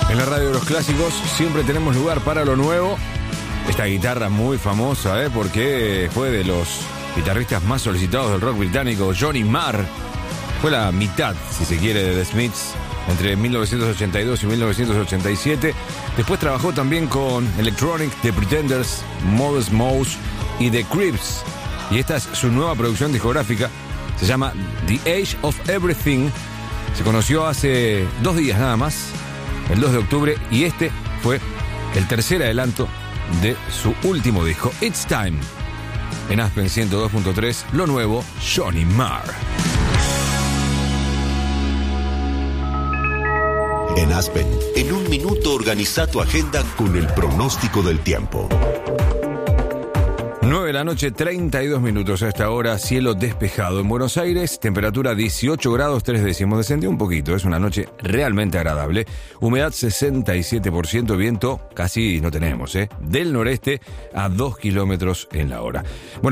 En la radio de los clásicos siempre tenemos lugar para lo nuevo. Esta guitarra muy famosa, porque fue de los guitarristas más solicitados del rock británico. Johnny Marr fue la mitad, si se quiere, de The Smiths entre 1982 y 1987. Después trabajó también con Electronic, The Pretenders, Modest Mouse y The Creeps. Y esta es su nueva producción discográfica. Se llama The Age of Everything. Se conoció hace 2 días nada más, el 2 de octubre, y este fue el tercer adelanto de su último disco, It's Time. En Aspen 102.3, lo nuevo, Johnny Marr. En Aspen, en un minuto organiza tu agenda con el pronóstico del tiempo. 9 de la noche, 32 minutos a esta hora, cielo despejado. En Buenos Aires, temperatura 18 grados 3 décimos, descendió un poquito, es una noche realmente agradable. Humedad 67%, viento casi no tenemos, del noreste a 2 kilómetros en la hora. Bueno,